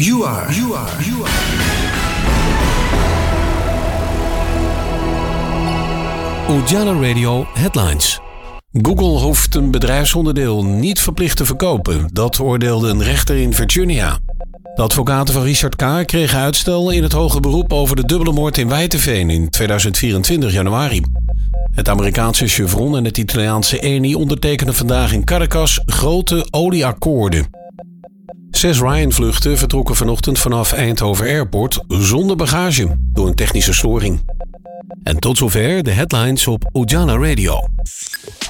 You are. Ujala Radio Headlines. Google hoeft een bedrijfsonderdeel niet verplicht te verkopen. Dat oordeelde een rechter in Virginia. De advocaten van Richard K. kregen uitstel in het hoger beroep over de dubbele moord in Wijteveen in 2024 januari. Het Amerikaanse Chevron en het Italiaanse Eni ondertekenen vandaag in Caracas grote olieakkoorden. 6 Ryan-vluchten vertrokken vanochtend vanaf Eindhoven Airport zonder bagage door een technische storing. En tot zover de headlines op Ujala Radio.